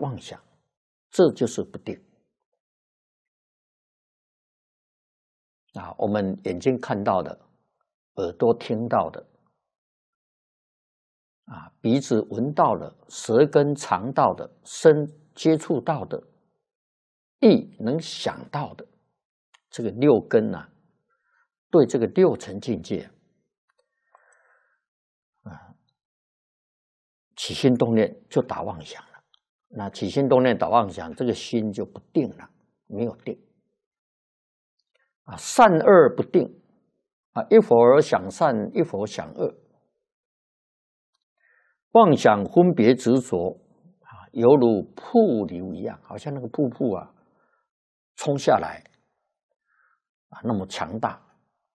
妄想，这就是不定。啊，我们眼睛看到的，耳朵听到的，啊，鼻子闻到的，舌根尝到的，身接触到的，意能想到的，这个六根啊，对这个六尘境界啊，起心动念就打妄想了。那起心动念打妄想，这个心就不定了，没有定。啊，善恶不定，啊，一会儿想善，一会儿想恶，妄想分别执着，啊，犹如瀑流一样，好像那个瀑布啊，冲下来，啊，那么强大。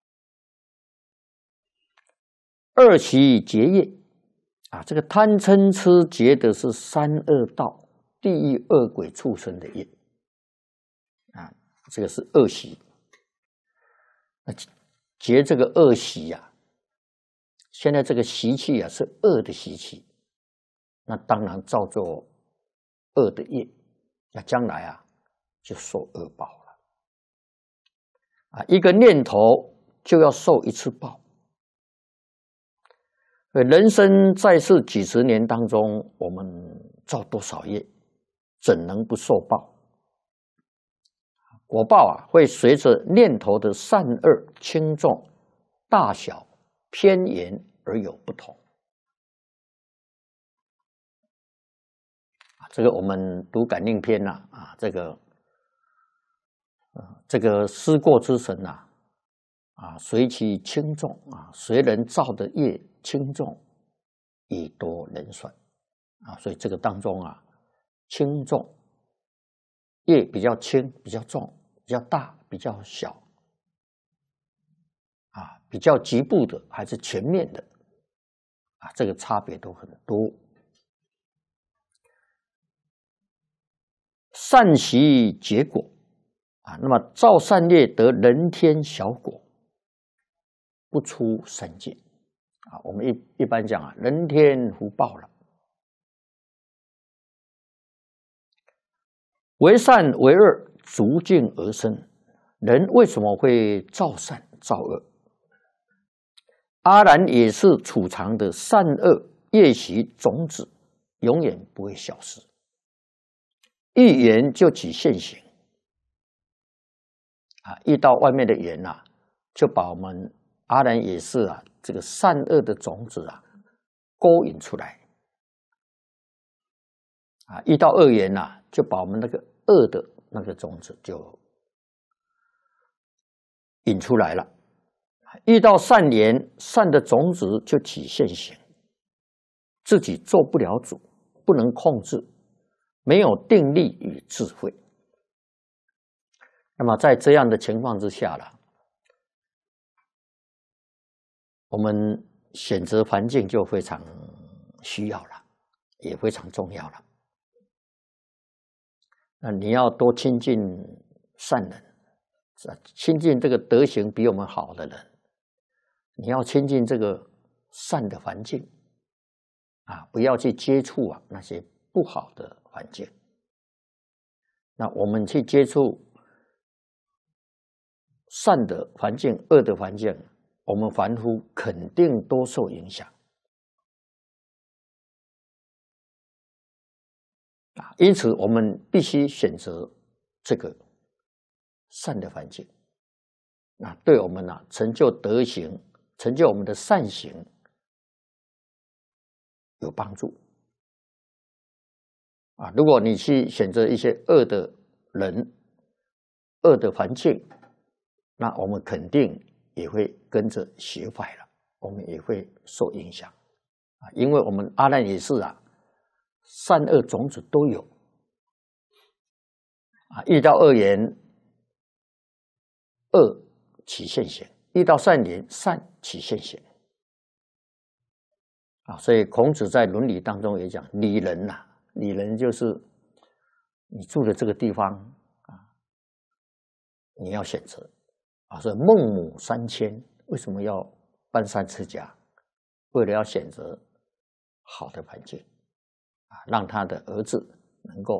二习结业，啊，这个贪嗔痴结的是三恶道、地狱恶鬼畜生的业，啊，这个是恶习。结这个恶习呀，现在这个习气啊是恶的习气，那当然造作恶的业，那将来啊就受恶报了。啊，一个念头就要受一次报。人生在世几十年当中，我们造多少业，怎能不受报？果报啊，会随着念头的善恶、轻重、大小、偏严而有不同。这个我们读感应篇呐，啊，这个思过之神呐，啊，随其轻重啊，随人造的业轻重，以多人算啊，所以这个当中啊，轻重业比较轻，比较重，比较大，比较小，啊，比较局部的还是全面的，啊，这个差别都很多。善习结果，啊，那么造善业得人天小果，不出三界，啊，我们一般讲啊，人天福报了。为善为恶，逐境而生。人为什么会造善造恶？阿难也是储藏的善恶业习种子，永远不会消失。一缘就起现行，啊，遇到外面的缘啊，就把我们阿难也是啊，这个善恶的种子啊，勾引出来。啊，遇到恶缘啊，就把我们那个恶的那个种子就引出来了。遇到善缘，善的种子就起现行，自己做不了主，不能控制，没有定力与智慧。那么在这样的情况之下了，我们选择环境就非常需要了，也非常重要了。那你要多亲近善人，亲近这个德行比我们好的人，你要亲近这个善的环境，啊，不要去接触啊那些不好的环境。那我们去接触善的环境、恶的环境，我们凡夫肯定都受影响。啊，因此我们必须选择这个善的环境，那对我们呢，成就德行、成就我们的善行有帮助。啊，如果你去选择一些恶的人、恶的环境，那我们肯定也会跟着学坏了，我们也会受影响。啊，因为我们阿难也是啊，善恶种子都有。啊，遇到恶缘，恶起现行；遇到善缘，善起现行。啊，所以孔子在伦理当中也讲，礼仁呐，礼仁就是你住的这个地方啊，你要选择。啊，所以孟母3000为什么要搬山持家？为了要选择好的环境，啊，让他的儿子能够